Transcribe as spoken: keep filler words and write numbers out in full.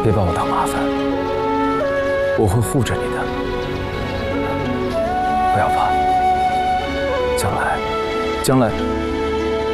别把我当麻烦，我会护着你的。不要怕，将来，将来。